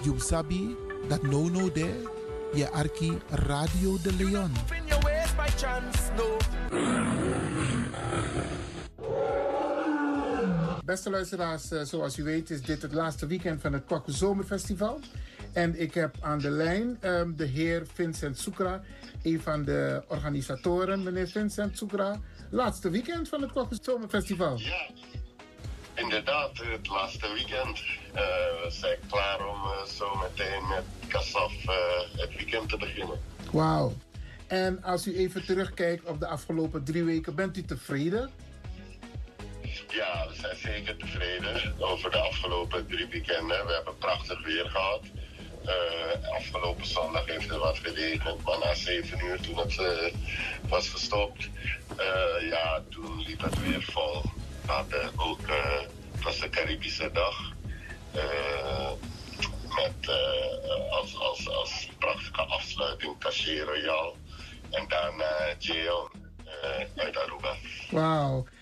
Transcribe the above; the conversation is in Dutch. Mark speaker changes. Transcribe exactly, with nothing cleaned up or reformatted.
Speaker 1: You sabi dat no no de je arki Radio de Leon.
Speaker 2: Beste luisteraars, zoals u weet is dit het laatste weekend van het Kwaku Zomerfestival. En ik heb aan de lijn um, de heer Vincent Soekra, een van de organisatoren. Meneer Vincent Soekra, laatste weekend van het Kwaku Zomerfestival.
Speaker 3: Ja, inderdaad, het laatste weekend. Uh, we zijn klaar om uh, zo meteen met Kasaf uh, het weekend te beginnen.
Speaker 2: Wauw. En als u even terugkijkt op de afgelopen drie weken, bent u tevreden?
Speaker 3: Ja, we zijn zeker tevreden over de afgelopen drie weekenden. We hebben prachtig weer gehad. Uh, afgelopen zondag heeft er wat geregend, maar na zeven uur toen het uh, was gestopt, uh, ja, toen liep het weer vol. We hadden ook, uh, het was een Caribische dag, uh, met uh, als, als, als prachtige afsluiting Caché Royal en daarna Jeon uh, uit Aruba.
Speaker 2: Wauw.